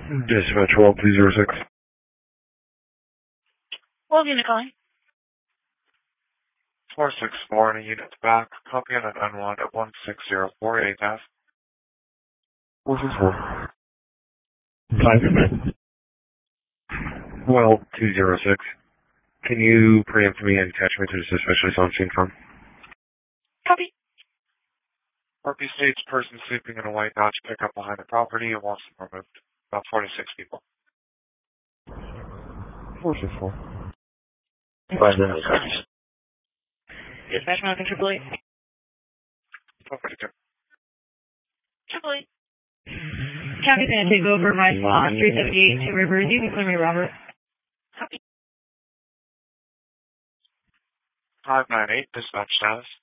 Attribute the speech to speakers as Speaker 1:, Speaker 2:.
Speaker 1: Dispatch 12206.
Speaker 2: What unit calling?
Speaker 1: 464 and a unit back. Copy on an unwanted at 16048 F. 464.
Speaker 3: 5.
Speaker 1: Well, 206. Can you preempt me and catch me to the suspicious on scene from?
Speaker 2: Copy.
Speaker 1: RP states person sleeping in a white Dodge pickup behind the property and wants them removed. About 46 people. 464.
Speaker 3: 5 minutes.
Speaker 2: Dispatch Mountain Triple 8.
Speaker 1: 442.
Speaker 2: Triple 8. County's going to take over my spot, 378 Two Rivers. You can clear me, Robert. Copy.
Speaker 1: 598, dispatch status.